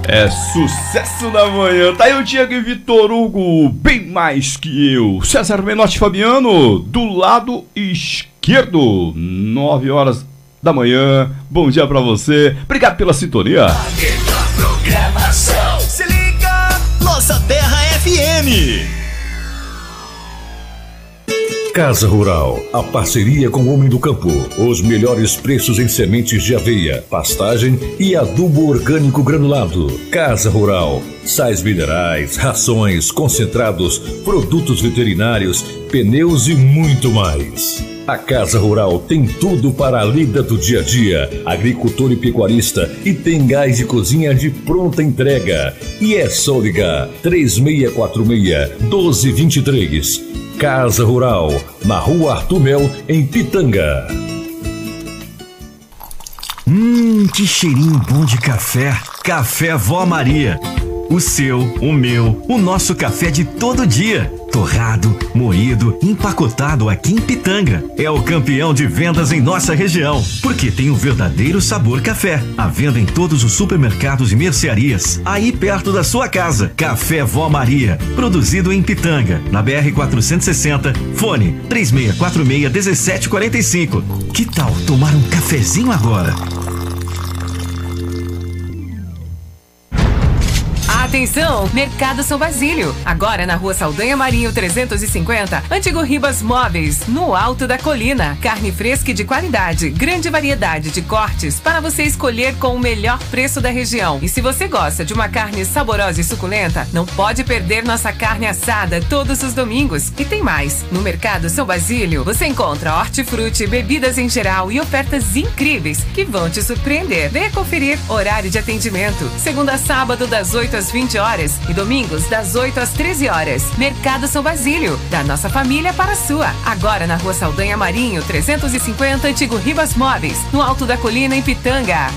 É sucesso da manhã. Tá aí o Diego e Vitor Hugo, bem mais que eu. César Menotti Fabiano, do lado esquerdo. 9 horas da manhã. Bom dia pra você. Obrigado pela sintonia. Programação. Se liga, Nossa Terra FM. Casa Rural, a parceria com o Homem do Campo. Os melhores preços em sementes de aveia, pastagem e adubo orgânico granulado. Casa Rural, sais minerais, rações, concentrados, produtos veterinários, pneus e muito mais. A Casa Rural tem tudo para a lida do dia a dia, agricultor e pecuarista, e tem gás de cozinha de pronta entrega. E é só ligar 3646-1223. Casa Rural, na Rua Arthur Mel, em Pitanga. Que cheirinho bom de café. Café Vó Maria. O seu, o meu, o nosso café de todo dia. Torrado, moído, empacotado aqui em Pitanga. É o campeão de vendas em nossa região, porque tem o verdadeiro sabor café. À venda em todos os supermercados e mercearias, aí perto da sua casa. Café Vó Maria, produzido em Pitanga, na BR-460, fone 3646-1745. Que tal tomar um cafezinho agora? Atenção, Mercado São Basílio. Agora na Rua Saldanha Marinho 350, Antigo Ribas Móveis, no alto da colina. Carne fresca e de qualidade, grande variedade de cortes para você escolher com o melhor preço da região. E se você gosta de uma carne saborosa e suculenta, não pode perder nossa carne assada todos os domingos. E tem mais, no Mercado São Basílio você encontra hortifruti, bebidas em geral e ofertas incríveis que vão te surpreender. Venha conferir horário de atendimento, segunda a sábado das 8 às 20 horas e domingos das 8 às 13 horas. Mercado São Basílio, da nossa família para a sua. Agora na Rua Saldanha Marinho 350, Antigo Ribas Móveis, no alto da colina em Pitanga.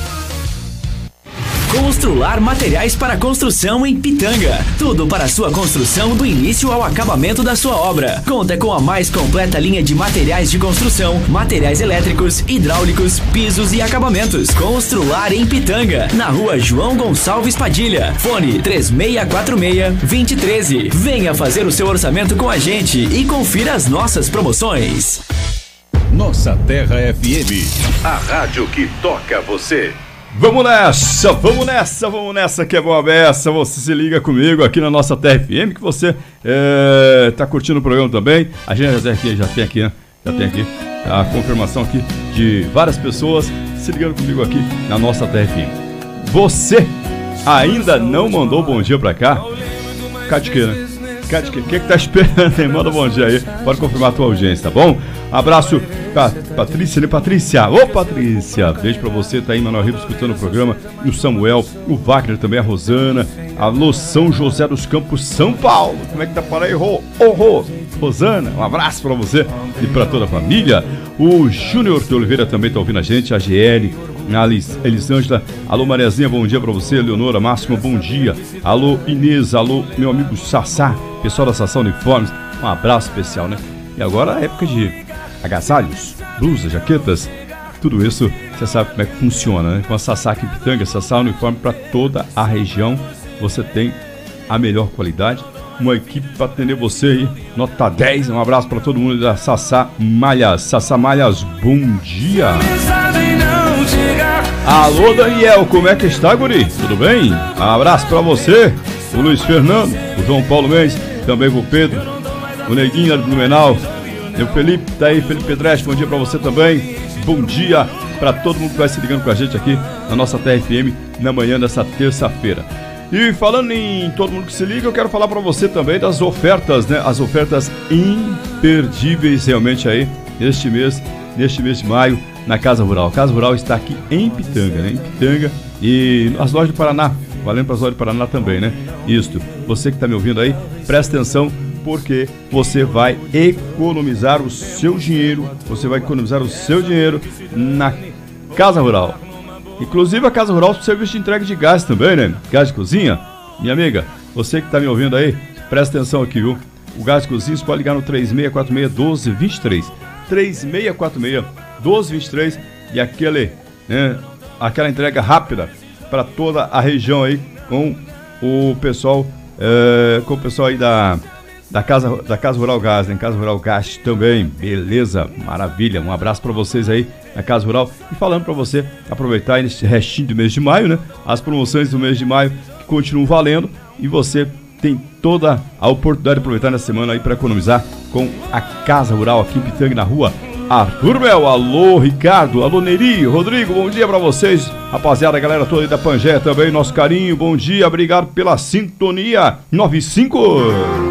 Constrular materiais para construção em Pitanga. Tudo para sua construção do início ao acabamento da sua obra. Conta com a mais completa linha de materiais de construção, materiais elétricos, hidráulicos, pisos e acabamentos. Constrular em Pitanga, na Rua João Gonçalves Padilha. Fone 3646-2013. Venha fazer o seu orçamento com a gente e confira as nossas promoções. Nossa Terra FM, a rádio que toca você. Vamos nessa, vamos nessa, vamos nessa, que é boa beça. Você se liga comigo aqui na Nossa Terra FM, que você tá curtindo o programa também. A gente já tem aqui, né? Já tem aqui a confirmação aqui de várias pessoas se ligando comigo aqui na Nossa Terra FM. Você ainda não mandou bom dia pra cá? Cadique, né? Cadique, o que tá esperando, hein? Manda bom dia aí, pode confirmar a tua audiência, tá bom? Abraço pra Patrícia, né? Patrícia, ô Patrícia, beijo pra você, tá aí, Manuel Ribas, escutando o programa, e o Samuel, o Wagner também, a Rosana, alô, São José dos Campos, São Paulo, como é que tá para aí, Rosana, um abraço pra você e pra toda a família. O Júnior de Oliveira também tá ouvindo a gente, a GL, a Elisângela, alô Mariazinha, bom dia pra você, Leonora, Máximo, bom dia, alô Inês, alô meu amigo Sassá, pessoal da Sassá Uniformes, um abraço especial, né? E agora a época de agasalhos, blusas, jaquetas, tudo isso você sabe como é que funciona, né? Com a Sassá aqui em Pitanga, Sassá Uniforme para toda a região, você tem a melhor qualidade, uma equipe para atender você aí, nota 10, um abraço para todo mundo da Sassá Malhas. Sassá Malhas, bom dia! Alô Daniel, como é que está, guri? Tudo bem? Um abraço para você, o Luiz Fernando, o João Paulo Mendes, também o Pedro, o Neguinho do Blumenau, e o Felipe, tá aí, Felipe Pedrestre, bom dia pra você também. Bom dia pra todo mundo que vai se ligando com a gente aqui na Nossa Terra FM na manhã dessa terça-feira. E falando em todo mundo que se liga, eu quero falar pra você também das ofertas, né? As ofertas imperdíveis realmente aí neste mês de maio na Casa Rural. A Casa Rural está aqui em Pitanga, né? Em Pitanga e as lojas do Paraná, valendo para as lojas do Paraná também, né? Isto, você que tá me ouvindo aí, presta atenção, porque você vai economizar o seu dinheiro, na Casa Rural. Inclusive a Casa Rural, serviço de entrega de gás também, né? Gás de cozinha. Minha amiga, você que está me ouvindo aí, presta atenção aqui, viu? O gás de cozinha, você pode ligar no 3646-1223. 3646-1223 e aquela entrega rápida para toda a região aí com o pessoal aí da Casa Rural Gás, né? Casa Rural Gás também, beleza, maravilha, um abraço para vocês aí na Casa Rural. E falando para você aproveitar nesse restinho do mês de maio, né? As promoções do mês de maio que continuam valendo e você tem toda a oportunidade de aproveitar nessa semana aí para economizar com a Casa Rural aqui em Pitanga, na rua Arthur Mel. Alô, Ricardo, alô, Neri, Rodrigo, bom dia pra vocês, rapaziada, a galera toda aí da Pangeia também, nosso carinho, bom dia, obrigado pela sintonia. 95